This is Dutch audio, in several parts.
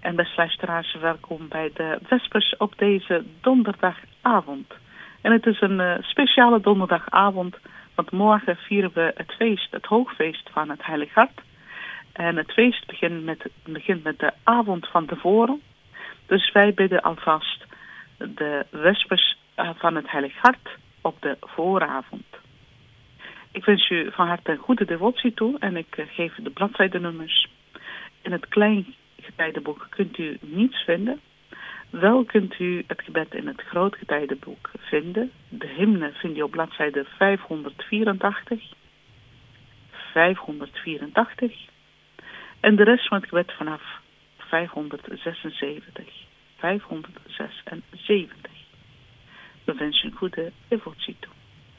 En beste luisteraars, welkom bij de Vespers op deze donderdagavond. En het is een speciale donderdagavond, want morgen vieren we het feest, het hoogfeest van het Heilig Hart. En het feest begint met de avond van tevoren. Dus wij bidden alvast de Vespers van het Heilig Hart op de vooravond. Ik wens u van harte een goede devotie toe en ik geef de bladzijdenummers. In het Kleingetijdenboek kunt u niets vinden. Wel kunt u het gebed in het Grootgetijdenboek vinden. De hymne vind je op bladzijde 584. 584. En de rest van het gebed vanaf 576. 576. We wensen een goede devotie toe.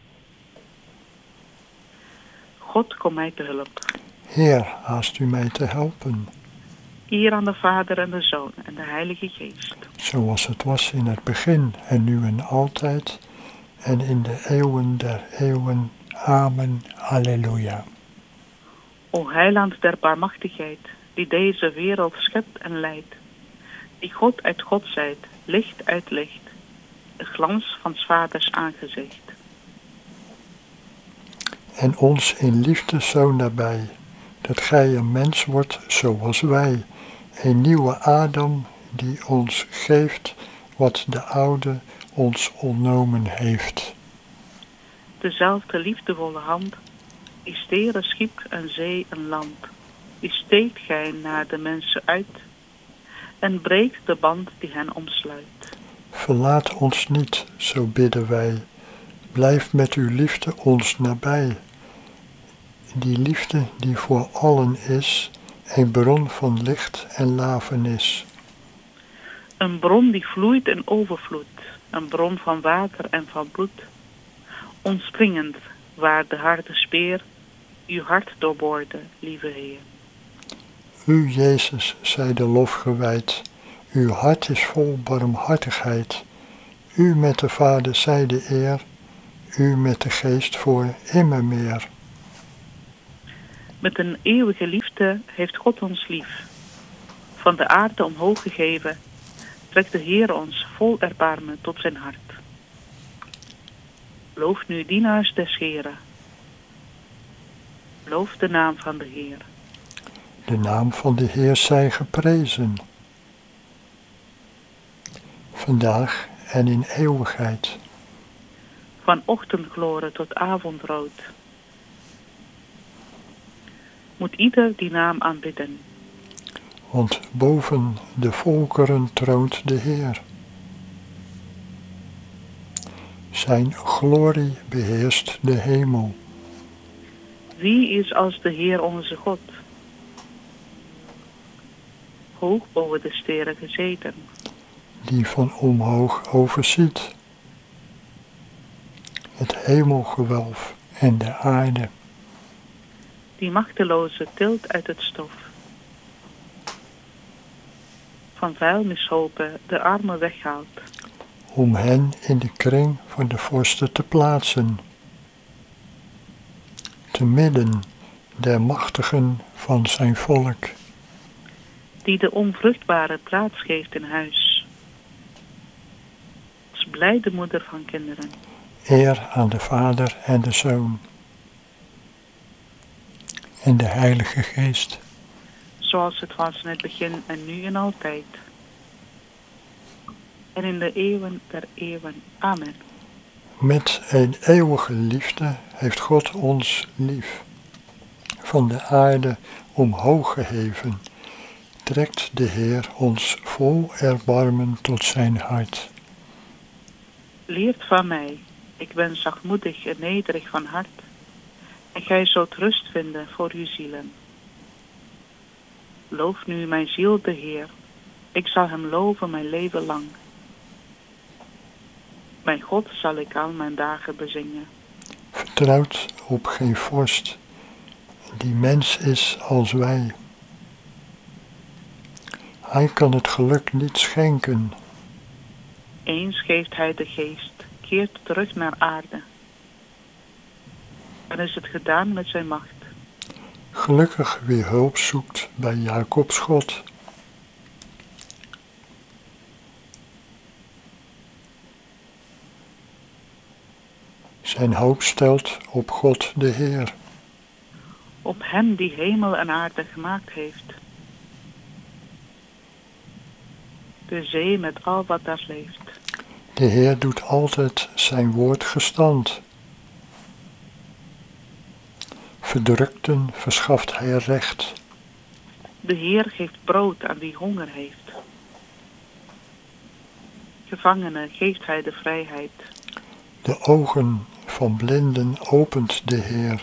God, kom mij te hulp. Heer, haast u mij te helpen. Eer aan de Vader en de Zoon en de Heilige Geest. Zoals het was in het begin en nu en altijd en in de eeuwen der eeuwen. Amen. Halleluja. O heiland der barmachtigheid, die deze wereld schept en leidt, die God uit God zijt, licht uit licht, de glans van 's Vaders aangezicht. En ons in liefde zo nabij, dat gij een mens wordt zoals wij, een nieuwe Adam die ons geeft wat de oude ons ontnomen heeft. Dezelfde liefdevolle hand, die steren schiep en zee en land, die steekt gij naar de mensen uit en breekt de band die hen omsluit. Verlaat ons niet, zo bidden wij, blijf met uw liefde ons nabij. Die liefde die voor allen is, een bron van licht en lafenis. Een bron die vloeit in overvloed, een bron van water en van bloed. Ontspringend waar de harde speer uw hart doorboorde, lieve Heer. U, Jezus, zij de lof gewijd. Uw hart is vol barmhartigheid. U met de Vader zij de eer. U met de Geest voor immer meer. Met een eeuwige liefde heeft God ons lief. Van de aarde omhoog gegeven, trekt de Heer ons vol erbarmen tot zijn hart. Loof nu dienaars des Heren. Loof de naam van de Heer. De naam van de Heer zij geprezen. Vandaag en in eeuwigheid. Van ochtendgloren tot avondrood. Moet ieder die naam aanbidden. Want boven de volkeren troont de Heer. Zijn glorie beheerst de hemel. Wie is als de Heer onze God? Hoog boven de sterren gezeten. Die van omhoog overziet. Het hemelgewelf en de aarde. Die machteloze tilt uit het stof. Van vuilnishopen de armen weghaalt. Om hen in de kring van de vorsten te plaatsen. Te midden der machtigen van zijn volk. Die de onvruchtbare plaats geeft in huis. Als blijde moeder van kinderen. Eer aan de Vader en de Zoon. En de Heilige Geest. Zoals het was in het begin en nu en altijd. En in de eeuwen der eeuwen. Amen. Met een eeuwige liefde heeft God ons lief. Van de aarde omhoog geheven, trekt de Heer ons vol erbarmen tot zijn hart. Leert van mij, ik ben zachtmoedig en nederig van hart, en gij zult rust vinden voor uw zielen. Loof nu mijn ziel de Heer, ik zal hem loven mijn leven lang. Mijn God zal ik al mijn dagen bezingen. Vertrouwt op geen vorst, die mens is als wij. Hij kan het geluk niet schenken. Eens geeft hij de geest, keert terug naar aarde. Dan is het gedaan met zijn macht. Gelukkig wie hulp zoekt bij Jacobs God. zijn hoop stelt op God de Heer. Op hem die hemel en aarde gemaakt heeft. De zee met al wat daar leeft. De Heer doet altijd zijn woord gestand. Verdrukten verschaft hij recht. De Heer geeft brood aan wie honger heeft. Gevangenen geeft hij de vrijheid. De ogen van blinden opent de Heer.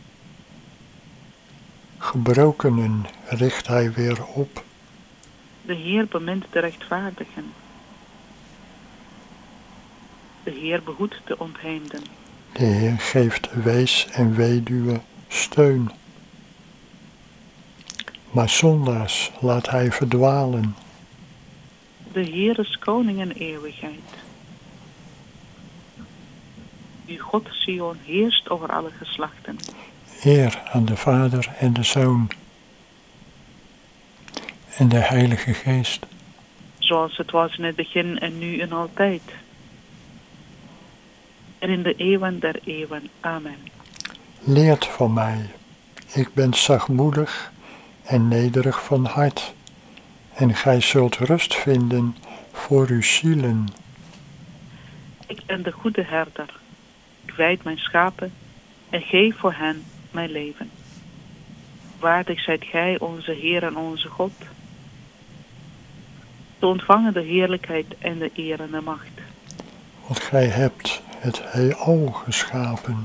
Gebrokenen richt hij weer op. De Heer bemint de rechtvaardigen. De Heer behoedt de ontheemden. De Heer geeft wees en weduwe steun. Maar zondaars laat hij verdwalen. De Heer is koning in eeuwigheid. Uw God Sion heerst over alle geslachten. Eer aan de Vader en de Zoon en de Heilige Geest. Zoals het was in het begin en nu en altijd. En in de eeuwen der eeuwen. Amen. Leert van mij, ik ben zachtmoedig en nederig van hart, en gij zult rust vinden voor uw zielen. Ik ben de goede herder. Ik wijd mijn schapen en geef voor hen mijn leven. Waardig zijt gij, onze Heer en onze God, te ontvangen de heerlijkheid en de eer en de macht. Want gij hebt het heelal geschapen.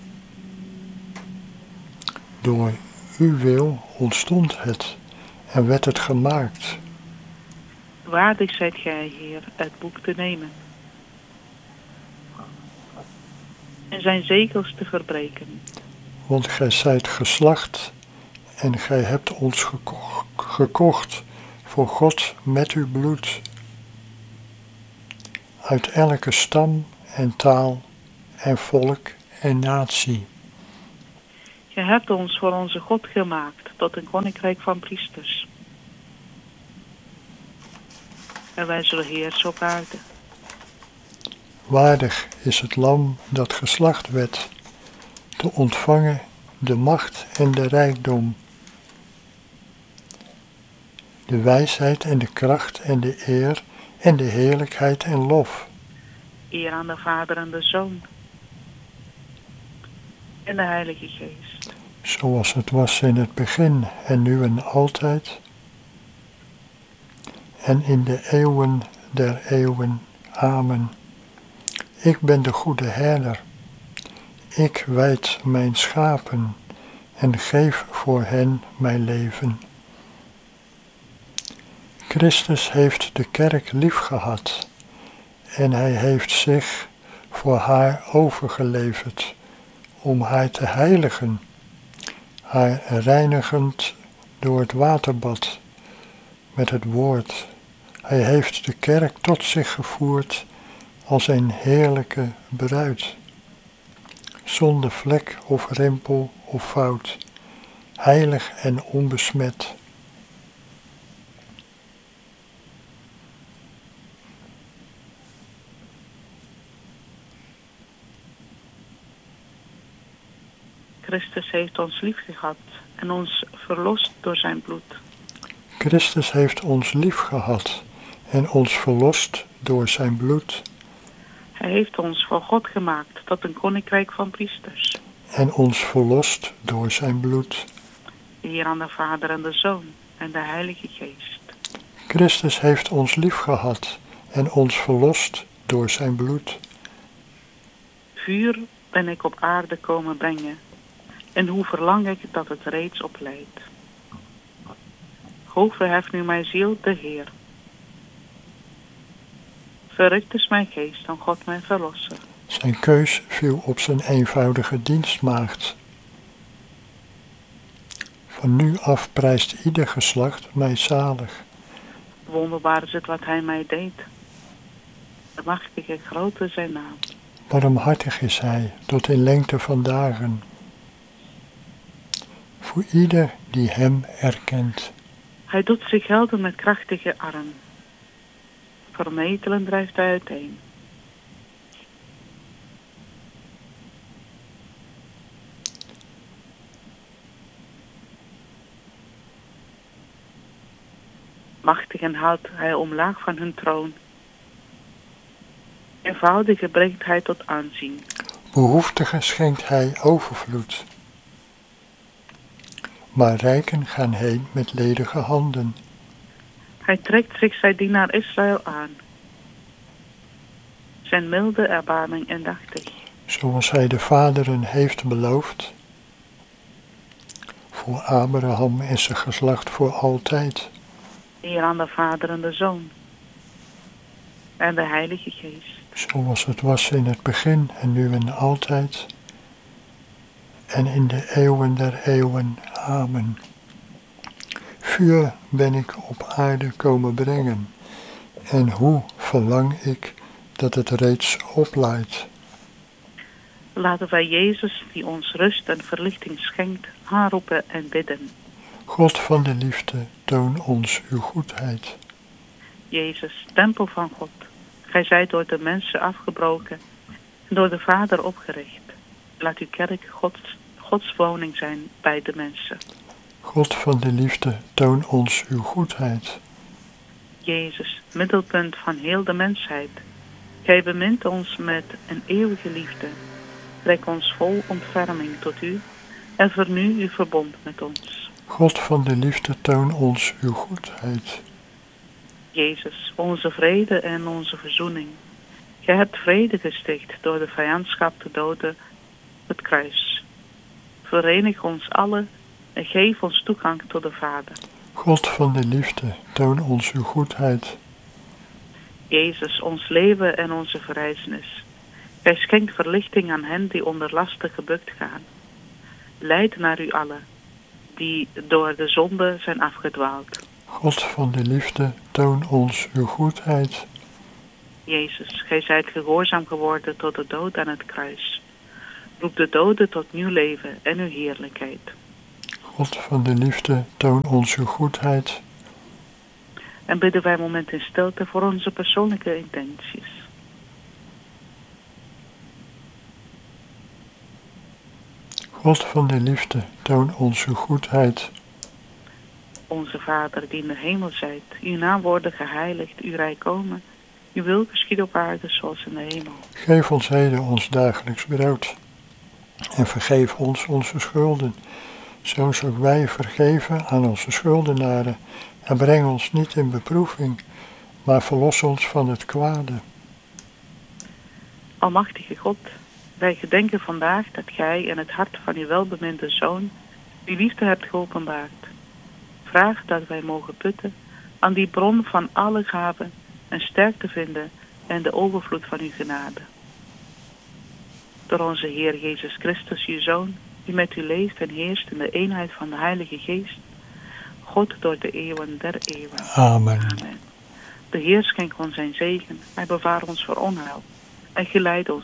Door uw wil ontstond het en werd het gemaakt. Waardig zijt gij, Heer, het boek te nemen en zijn zegels te verbreken. Want gij zijt geslacht en gij hebt ons gekocht voor God met uw bloed. Uit elke stam en taal en volk en natie. Ge hebt ons voor onze God gemaakt tot een koninkrijk van priesters. En wij zullen heersen op aarde. Waardig is het lam dat geslacht werd, te ontvangen de macht en de rijkdom, de wijsheid en de kracht en de eer en de heerlijkheid en lof. Eer aan de Vader en de Zoon en de Heilige Geest. Zoals het was in het begin en nu en altijd en in de eeuwen der eeuwen. Amen. Ik ben de goede herder. Ik wijd mijn schapen en geef voor hen mijn leven. Christus heeft de kerk liefgehad en hij heeft zich voor haar overgeleverd om haar te heiligen, haar reinigend door het waterbad met het woord. Hij heeft de kerk tot zich gevoerd als een heerlijke bruid, zonder vlek of rimpel of fout, heilig en onbesmet. Christus heeft ons liefgehad en ons verlost door zijn bloed. Christus heeft ons liefgehad en ons verlost door zijn bloed. Hij heeft ons voor God gemaakt tot een koninkrijk van priesters. En ons verlost door zijn bloed. Eer aan de Vader en de Zoon en de Heilige Geest. Christus heeft ons liefgehad en ons verlost door zijn bloed. Vuur ben ik op aarde komen brengen, en hoe verlang ik dat het reeds opleidt. Hoog verheft nu mijn ziel de Heer. Verrukt is mijn geest aan God mijn verlosser. Zijn keus viel op zijn eenvoudige dienstmaagd. Van nu af prijst ieder geslacht mij zalig. Wonderbaar is het wat hij mij deed. De machtige grote zijn naam. Barmhartig is hij tot in lengte van dagen. Voor ieder die hem erkent. Hij doet zich gelden met krachtige arm. Vermetelen drijft hij uiteen. Machtigen haalt hij omlaag van hun troon. Eenvoudigen brengt hij tot aanzien. Behoeftigen schenkt hij overvloed. Maar rijken gaan heen met ledige handen. Hij trekt zich zijn dienaar Israël aan. Zijn milde erbarming indachtig. Zoals hij de vaderen heeft beloofd. Voor Abraham en zijn geslacht voor altijd. Eer aan de Vader en de Zoon. En de Heilige Geest. Zoals het was in het begin en nu en altijd. En in de eeuwen der eeuwen. Amen. Vuur ben ik op aarde komen brengen. En hoe verlang ik dat het reeds oplaait. Laten wij Jezus, die ons rust en verlichting schenkt, aanroepen en bidden. God van de liefde, toon ons uw goedheid. Jezus, tempel van God, gij zijt door de mensen afgebroken en door de Vader opgericht. Laat uw kerk Gods woning zijn bij de mensen. God van de liefde, toon ons uw goedheid. Jezus, middelpunt van heel de mensheid, gij bemint ons met een eeuwige liefde. Trek ons vol ontferming tot u en vernieuw uw verbond met ons. God van de liefde, toon ons uw goedheid. Jezus, onze vrede en onze verzoening. Gij hebt vrede gesticht door de vijandschap te doden op het kruis. Verenig ons allen en geef ons toegang tot de Vader. God van de liefde, toon ons uw goedheid. Jezus, ons leven en onze verrijzenis. Gij schenkt verlichting aan hen die onder lasten gebukt gaan. Leid naar u allen, die door de zonde zijn afgedwaald. God van de liefde, toon ons uw goedheid. Jezus, gij zijt gehoorzaam geworden tot de dood aan het kruis. Roep de doden tot nieuw leven en uw heerlijkheid. God van de liefde, toon ons uw goedheid. En bidden wij een moment in stilte voor onze persoonlijke intenties. God van de liefde, toon ons uw goedheid. Onze Vader die in de hemel zijt, uw naam worden geheiligd, uw rijk komen. Uw wil geschieden op aarde zoals in de hemel. Geef ons heden ons dagelijks brood. En vergeef ons onze schulden, zoals ook wij vergeven aan onze schuldenaren. En breng ons niet in beproeving, maar verlos ons van het kwade. Almachtige God, wij gedenken vandaag dat gij in het hart van uw welbeminde Zoon uw liefde hebt geopenbaard. Vraag dat wij mogen putten aan die bron van alle gaven en sterkte vinden en de overvloed van uw genade. Door onze Heer Jezus Christus, uw Zoon, die met u leeft en heerst in de eenheid van de Heilige Geest, God door de eeuwen der eeuwen. Amen. Amen. De Heer schenkt ons zijn zegen, hij bewaart ons voor onheil en geleidt ons